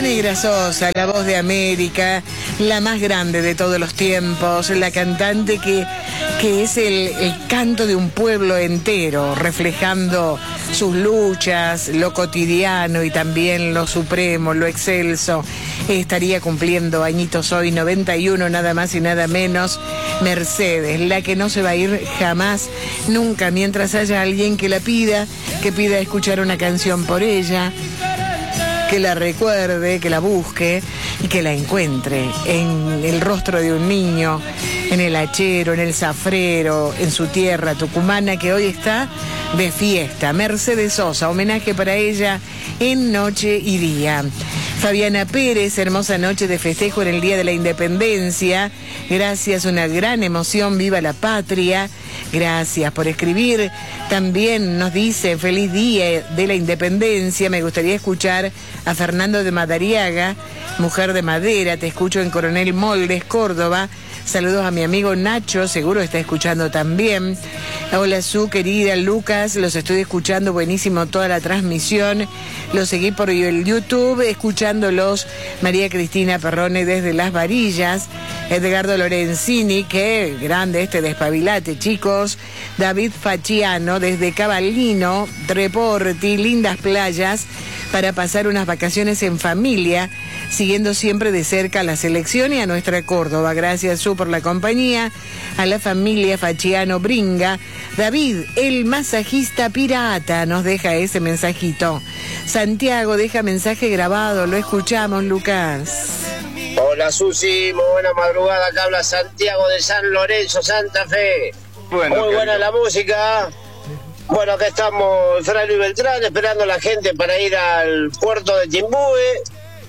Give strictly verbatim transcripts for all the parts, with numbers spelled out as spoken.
Negra Sosa, la voz de América, la más grande de todos los tiempos, la cantante que, que es el, el canto de un pueblo entero, reflejando sus luchas, lo cotidiano y también lo supremo, lo excelso. Estaría cumpliendo añitos hoy, noventa y uno, nada más y nada menos. Mercedes, la que no se va a ir jamás, nunca, mientras haya alguien que la pida, que pida escuchar una canción por ella, que la recuerde, que la busque y que la encuentre en el rostro de un niño, en el hachero, en el zafrero, en su tierra tucumana, que hoy está de fiesta. Mercedes Sosa, homenaje para ella en Noche y Día. Fabiana Pérez, hermosa noche de festejo en el Día de la Independencia. Gracias, una gran emoción, viva la patria. Gracias por escribir. También nos dice, feliz Día de la Independencia. Me gustaría escuchar a Fernando de Madariaga, Mujer de Madera. Te escucho en Coronel Moldes, Córdoba. Saludos a mi amigo Nacho, seguro está escuchando también. Hola, su querida Lucas, los estoy escuchando, buenísimo toda la transmisión. Los seguí por el YouTube, escuchándolos. María Cristina Perrone desde Las Varillas. Edgardo Lorenzini, qué grande este despabilate, chicos. David Fachiano desde Caballino, Treporti, lindas playas para pasar unas vacaciones en familia, siguiendo siempre de cerca la selección y a nuestra Córdoba. Gracias, Su, por la compañía. A la familia Fachiano Bringa. David, el masajista pirata, nos deja ese mensajito. Santiago deja mensaje grabado, lo escuchamos, Lucas. Hola, Susi, muy buena madrugada, acá habla Santiago de San Lorenzo, Santa Fe. Bueno, muy buena la música. Bueno, acá estamos, Fralo y Beltrán, esperando a la gente para ir al puerto de Timbúe.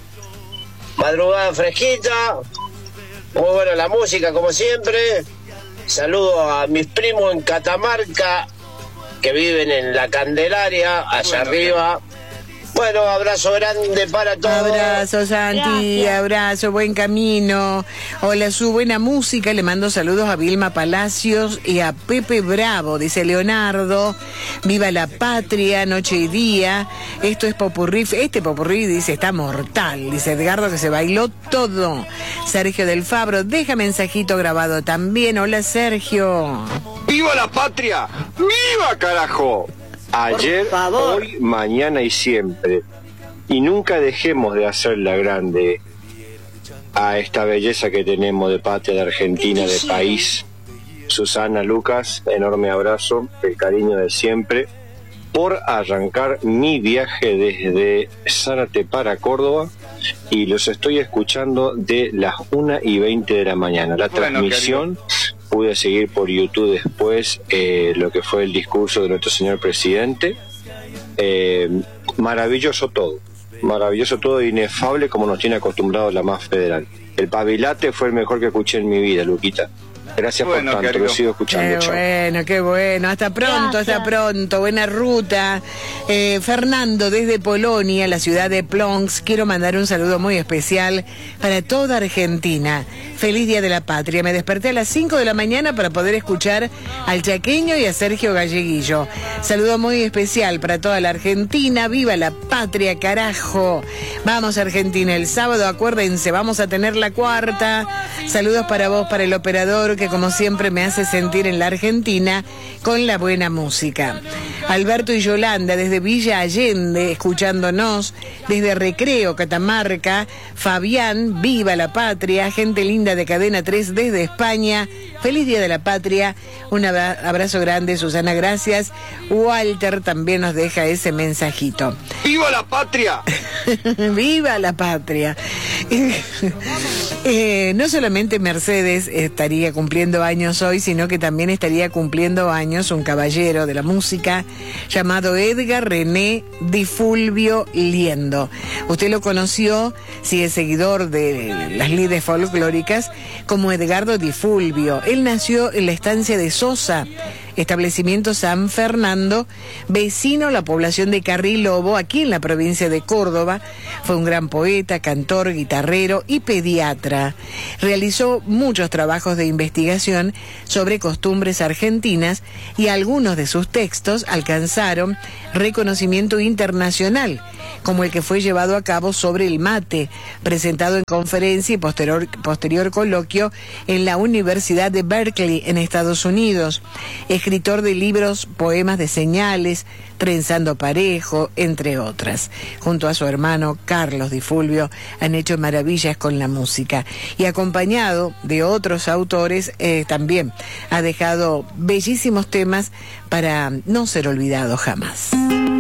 Madrugada fresquita. Muy buena la música, como siempre. Saludo a mis primos en Catamarca, que viven en la Candelaria, allá bueno, arriba. Okay. Bueno, abrazo grande para todos. Abrazo, Santi, gracias. Abrazo, buen camino. Hola, Su, buena música. Le mando saludos a Vilma Palacios y a Pepe Bravo, dice Leonardo. Viva la patria, noche y día. Esto es popurrí. Este popurrí, dice, está mortal. Dice Edgardo que se bailó todo. Sergio del Fabro, deja mensajito grabado también. Hola, Sergio. ¡Viva la patria! ¡Viva, carajo! Ayer, hoy, mañana y siempre. Y nunca dejemos de hacerla grande a esta belleza que tenemos de patria, de Argentina, de país. Susana, Lucas, enorme abrazo, el cariño de siempre, por arrancar mi viaje desde Zárate para Córdoba, y los estoy escuchando de las una y veinte de la mañana. La bueno, transmisión... Querido. Pude seguir por YouTube después eh, lo que fue el discurso de nuestro señor presidente. Eh, maravilloso todo, maravilloso todo, inefable como nos tiene acostumbrado la más federal. El pabilate fue el mejor que escuché en mi vida, Luquita. Gracias bueno, por tanto, querido. Lo sigo escuchando. Qué Chao. bueno, qué bueno. Hasta pronto, Gracias. hasta pronto. Buena ruta. Eh, Fernando, desde Polonia, la ciudad de Plonsk, quiero mandar un saludo muy especial para toda Argentina. Feliz Día de la Patria. Me desperté a las cinco de la mañana para poder escuchar al Chaqueño y a Sergio Galleguillo. Saludo muy especial para toda la Argentina. ¡Viva la patria, carajo! Vamos, Argentina. El sábado, acuérdense, vamos a tener la cuarta. Saludos para vos, para el operador, que como siempre me hace sentir en la Argentina con la buena música. Alberto y Yolanda desde Villa Allende, escuchándonos, desde Recreo, Catamarca. Fabián, viva la patria. Gente linda de Cadena tres desde España. Feliz Día de la Patria. Un abrazo grande, Susana, gracias. Walter también nos deja ese mensajito. ¡Viva la patria! ¡Viva la patria! eh, no solamente Mercedes estaría cumpliendo años hoy, sino que también estaría cumpliendo años un caballero de la música llamado Edgar René Di Fulvio Liendo. Usted lo conoció, si es seguidor de las lides folclóricas, como Edgardo Di Fulvio. Él nació en la estancia de Sosa, establecimiento San Fernando, vecino a la población de Carrilobo, aquí en la provincia de Córdoba. Fue un gran poeta, cantor, guitarrero y pediatra. Realizó muchos trabajos de investigación sobre costumbres argentinas y algunos de sus textos alcanzaron reconocimiento internacional, como el que fue llevado a cabo sobre el mate, presentado en conferencia y posterior, posterior coloquio en la Universidad de Berkeley, en Estados Unidos. Escritor de libros, poemas de señales, Trenzando Parejo, entre otras. Junto a su hermano Carlos Di Fulvio han hecho maravillas con la música, y acompañado de otros autores eh, también ha dejado bellísimos temas para no ser olvidado jamás.